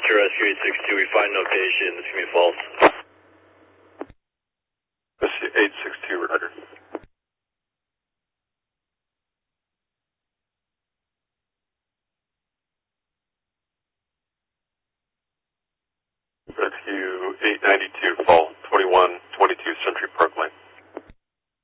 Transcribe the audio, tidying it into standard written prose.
Rescue 862, we find no patient. This can be false. Rescue 862, roger. Rescue 892, fall 2122 Century Park Lane.